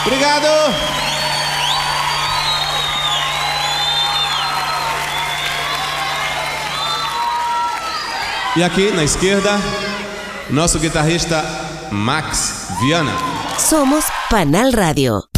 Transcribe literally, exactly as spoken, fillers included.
Obrigado! E aqui na esquerda, nosso guitarrista Max Viana. Somos Panal Radio.